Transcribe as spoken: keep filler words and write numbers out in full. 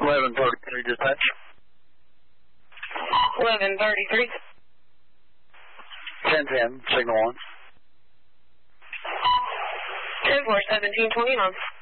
eleven thirty-three dispatch. eleven thirty-three. ten ten, signal one. ten four, seventeen twenty on.